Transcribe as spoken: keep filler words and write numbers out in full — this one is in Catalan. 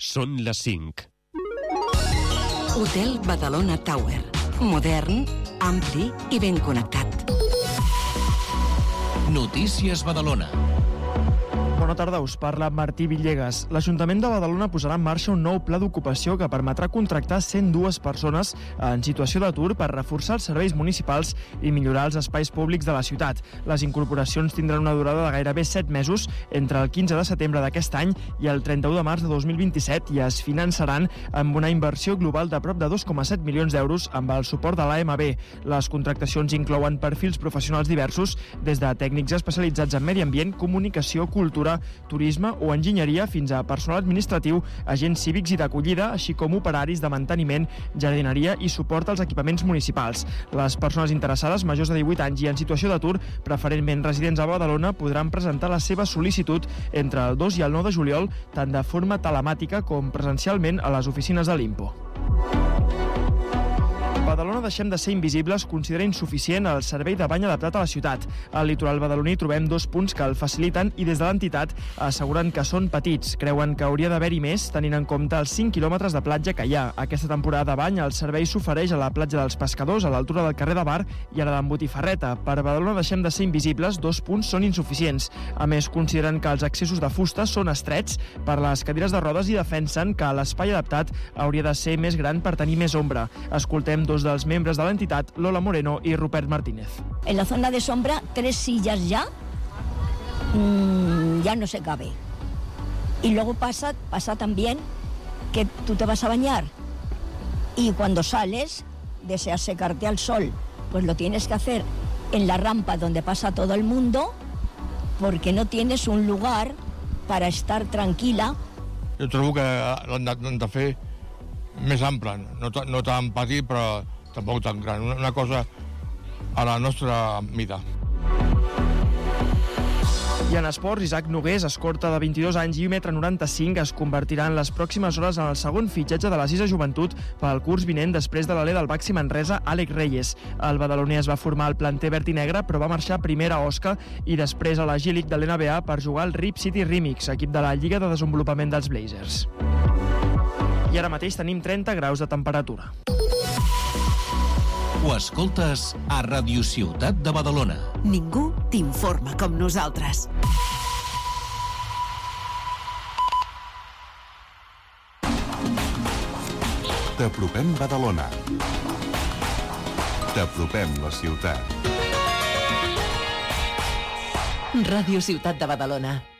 Són les cinc. Hotel Badalona Tower. Modern, ampli i ben connectat. Notícies Badalona. Bona tarda, us parla Martí Villegas. L'Ajuntament de Badalona posarà en marxa un nou pla d'ocupació que permetrà contractar cent dues persones en situació d'atur per reforçar els serveis municipals i millorar els espais públics de la ciutat. Les incorporacions tindran una durada de gairebé set mesos entre el quinze de setembre d'aquest any i el trenta-u de març de dos mil vint-i-set i es finançaran amb una inversió global de prop de dos coma set milions d'euros amb el suport de l'A M B. Les contractacions inclouen perfils professionals diversos, des de tècnics especialitzats en medi ambient, comunicació, cultura, turisme o enginyeria fins a personal administratiu, agents cívics i d'acollida, així com operaris de manteniment, jardineria i suport als equipaments municipals. Les persones interessades majors de divuit anys i en situació d'atur, preferentment residents a Badalona, podran presentar la seva sol·licitud entre el dos i el nou de juliol, tant de forma telemàtica com presencialment a les oficines de l'Impo. Badalona deixem de ser invisibles considera insuficient el servei de bany adaptat a la ciutat. Al litoral badaloní trobem dos punts que el faciliten i des de l'entitat asseguren que són petits. Creuen que hauria d'haver-hi més, tenint en compte els cinc quilòmetres de platja que hi ha. Aquesta temporada de bany el servei s'ofereix a la platja dels Pescadors, a l'altura del carrer de Bar i a la d'en Botifarreta. Per Badalona deixem de ser invisibles, dos punts són insuficients. A més, consideren que els accessos de fusta són estrets per les cadires de rodes i defensen que l'espai adaptat hauria de ser més gran per tenir més ombra. Escoltem dos dels membres de l'entitat, Lola Moreno y Rupert Martínez. En la zona de sombra, tres sillas ya, mmm, ya no se cabe. Y luego pasa, pasa también que tú te vas a bañar y cuando sales deseas secarte al sol, pues lo tienes que hacer en la rampa donde pasa todo el mundo porque no tienes un lugar para estar tranquila. Jo trobo que l'han de fer més ample, no, no tan petit però tampoc tan gran, una cosa a la nostra mida. I en esports, Isaac Nogués, escorta de vint-i-dos anys i un metre noranta-cinc, es convertirà en les pròximes hores en el segon fitxatge de la Sisa Joventut pel curs vinent després de l'alè del Baxi Manresa, Àlex Reyes. El badaloní es va formar al planter verd i negre, però va marxar primer a Osca i després a la G-League de l'N B A per jugar al Rip City Remix, equip de la Lliga de Desenvolupament dels Blazers. I ara mateix tenim trenta graus de temperatura. Ho escoltes a Radio Ciutat de Badalona. Ningú t'informa com nosaltres. T'apropem Badalona. T'apropem la ciutat. Radio Ciutat de Badalona.